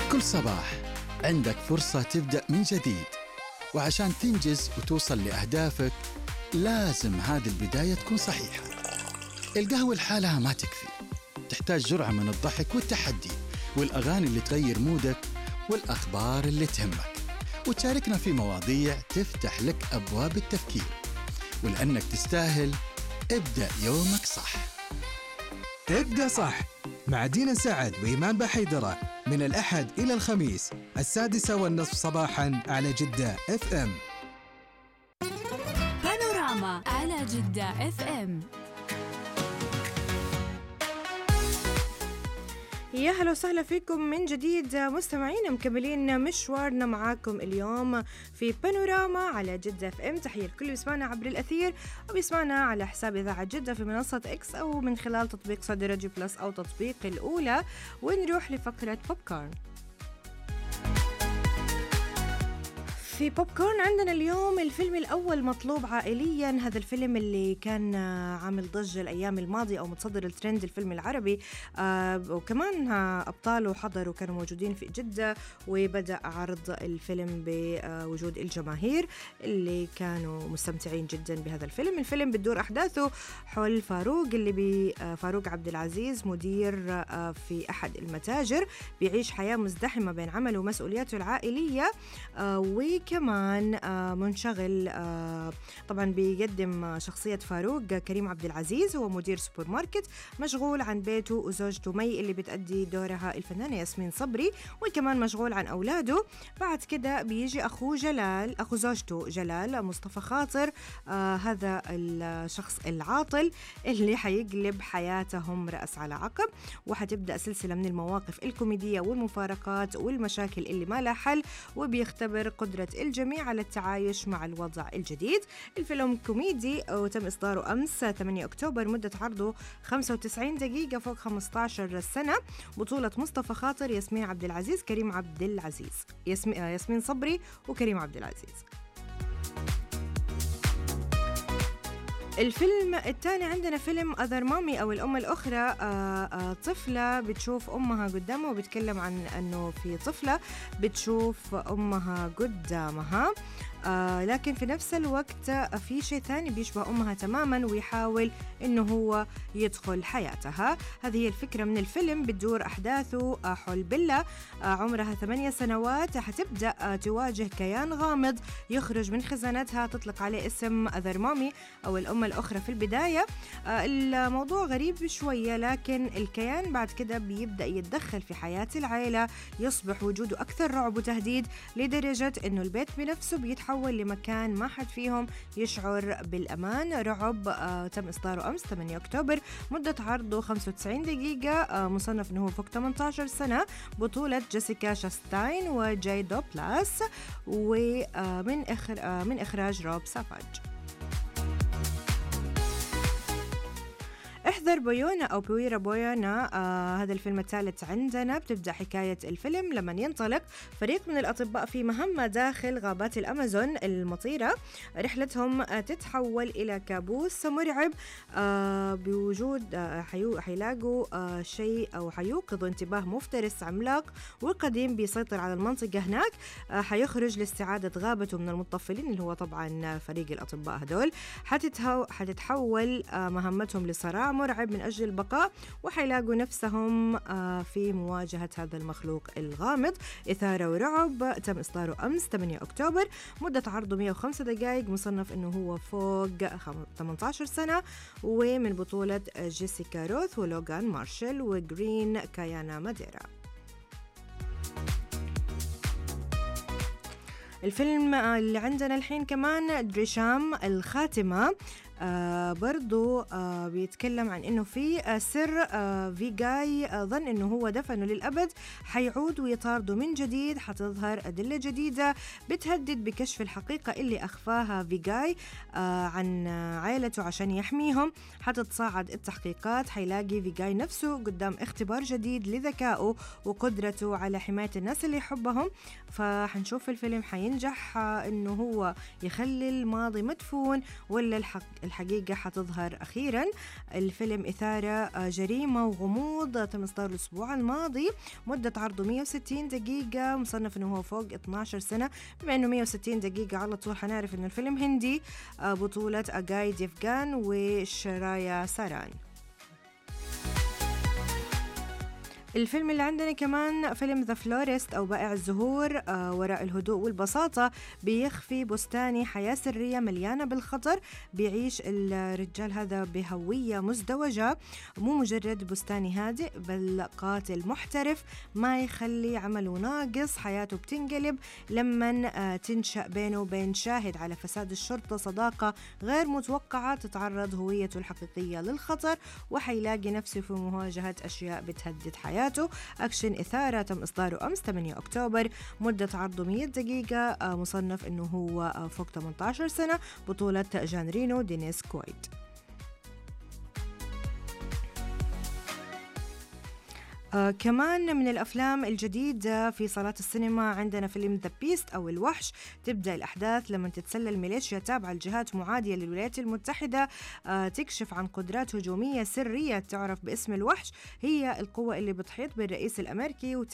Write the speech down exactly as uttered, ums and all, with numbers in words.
كل صباح عندك فرصة تبدأ من جديد، وعشان تنجز وتوصل لأهدافك لازم هذه البداية تكون صحيحة. القهوة لحالها ما تكفي، تحتاج جرعة من الضحك والتحدي والأغاني اللي تغير مودك والأخبار اللي تهمك، وتشاركنا في مواضيع تفتح لك أبواب التفكير. ولأنك تستاهل، ابدأ يومك صح. ابدأ صح مع دينا سعد وإيمان بحيدرة من الأحد إلى الخميس السادسة والنصف صباحا على جدة اف ام. بانوراما على جدة اف ام. يا هلا وسهلا فيكم من جديد مستمعين، مكملين مشوارنا معاكم اليوم في بانوراما على جدة اف ام. تحية الكل بيسمعنا عبر الأثير وبيسمعنا على حساب إذاعة جدة في منصة إكس أو من خلال تطبيق صدى راديو بلس أو تطبيق الأولى. ونروح لفقرة بوب كورن. في بوب كورن عندنا اليوم الفيلم الأول مطلوب عائليا. هذا الفيلم اللي كان عامل ضجة الأيام الماضية أو متصدر الترند الفيلم العربي، آه وكمان أبطاله حضروا كانوا موجودين في جدة، وبدأ عرض الفيلم بوجود الجماهير اللي كانوا مستمتعين جدا بهذا الفيلم. الفيلم بتدور أحداثه حول فاروق اللي بي فاروق عبد العزيز، مدير في أحد المتاجر، بيعيش حياة مزدحمة بين عمله ومسؤولياته العائلية، آه و كمان منشغل. طبعا بيقدم شخصية فاروق كريم عبد العزيز، هو مدير سوبر ماركت مشغول عن بيته وزوجته مي اللي بتأدي دورها الفنانة ياسمين صبري، وكمان مشغول عن أولاده. بعد كده بيجي أخوه جلال، أخو زوجته جلال، مصطفى خاطر، آه هذا الشخص العاطل اللي حيقلب حياتهم رأس على عقب، وحتبدأ سلسلة من المواقف الكوميدية والمفارقات والمشاكل اللي ما لها حل، وبيختبر قدرة الجميع على التعايش مع الوضع الجديد. الفيلم كوميدي وتم إصداره أمس ثمانية أكتوبر، مدة عرضه خمسة وتسعين دقيقة، فوق خمسة عشر سنة. بطولة مصطفى خاطر، ياسمين عبد العزيز، كريم عبد العزيز، ياسمين, ياسمين صبري وكريم عبد العزيز. الفيلم الثاني عندنا فيلم أذر مامي أو الأم الأخرى. آآ آآ طفلة بتشوف أمها قدامها، وبتكلم عن أنه في طفلة بتشوف أمها قدامها، آه لكن في نفس الوقت في شيء ثاني بيشبه أمها تماما ويحاول إنه هو يدخل حياتها. هذه هي الفكرة من الفيلم. بتدور أحداثه حول بيلا، آه عمرها ثمانية سنوات، حتبدأ آه تواجه كيان غامض يخرج من خزانتها، تطلق عليه اسم أذر مامي أو الأم الأخرى في البداية. آه الموضوع غريب شوية، لكن الكيان بعد كده بيبدأ يتدخل في حياة العائلة، يصبح وجوده أكثر رعب وتهديد، لدرجة إنه البيت بنفسه بيتحول لمكان ما حد فيهم يشعر بالأمان. رعب. آه تم إصداره أمس ثمانية أكتوبر، مدة عرضه خمسة وتسعين دقيقة، آه مصنف أنه فوق ثمانية عشر سنة. بطولة جيسيكا شاستاين وجاي دوبلاس، ومن إخر آه من إخراج روب سافاج. احذر بويونا أو بويرا بويونا، آه هذا الفيلم الثالث عندنا. بتبدأ حكاية الفيلم لما ينطلق فريق من الأطباء في مهمة داخل غابات الأمازون المطيرة. رحلتهم آه تتحول إلى كابوس مرعب، آه بوجود آه حيو حيلاقوا آه شيء أو حيوقظوا انتباه مفترس عملاق وقديم بيسيطر على المنطقة هناك. آه حيخرج لاستعادة غابته من المطفلين اللي هو طبعا فريق الأطباء هدول. حتتحول آه مهمتهم لصراع مرعب من أجل البقاء، وحيلاقوا نفسهم في مواجهة هذا المخلوق الغامض. إثارة ورعب. تم إصداره أمس ثمانية أكتوبر، مدة عرضه مئة وخمسة دقائق، مصنف أنه هو فوق ثمانية عشر سنة، ومن بطولة جيسيكا روث ولوغان مارشال وغرين كايانا ماديرا. الفيلم اللي عندنا الحين كمان دريشام الخاتمة. آه برضو آه بيتكلم عن انه في آه سر آه فيجاي آه ظن انه هو دفنه للابد، حيعود ويطارده من جديد. حتظهر ادله جديده بتهدد بكشف الحقيقه اللي اخفاها فيجاي آه عن عائلته عشان يحميهم. حتتصاعد التحقيقات، حيلاقي فيجاي نفسه قدام اختبار جديد لذكائه وقدرته على حمايه الناس اللي يحبهم. فحنشوف الفيلم حينجح آه انه هو يخلي الماضي مدفون، ولا الحق الحقيقة حتظهر أخيرا. الفيلم إثارة جريمة وغموض، تم إصداره الأسبوع الماضي، مدة عرضه مية وستين دقيقة، مصنف إنه هو فوق اثناشر سنة. بما إنه مية وستين دقيقة على طول حنعرف إنه الفيلم هندي، بطولة أجاي ديفغان وشرايا ساران. الفيلم اللي عندنا كمان فيلم ذا فلوريست أو بائع الزهور، آه وراء الهدوء والبساطة بيخفي بستاني حياة سرية مليانة بالخطر. بيعيش الرجال هذا بهوية مزدوجة، مو مجرد بستاني هادئ بل قاتل محترف ما يخلي عمله ناقص. حياته بتنقلب لما آه تنشأ بينه وبين شاهد على فساد الشرطة صداقة غير متوقعة، تتعرض هويته الحقيقية للخطر وحيلاقي نفسه في مواجهة أشياء بتهدد حياته. أكشن إثارة، تم إصداره أمس ثمانية أكتوبر، مدة عرضه مية دقيقة، مصنف إنه هو فوق ثمانية عشر سنة، بطولة جان رينو دينيس كويد. آه كمان من الأفلام الجديدة في صالات السينما عندنا فيلم ذا بيست أو الوحش. تبدأ الأحداث لما تتسلل ميليشيا تابعة لجهات معادية للولايات المتحدة آه تكشف عن قدرات هجومية سرية تعرف باسم الوحش، هي القوة اللي بتحيط بالرئيس الأمريكي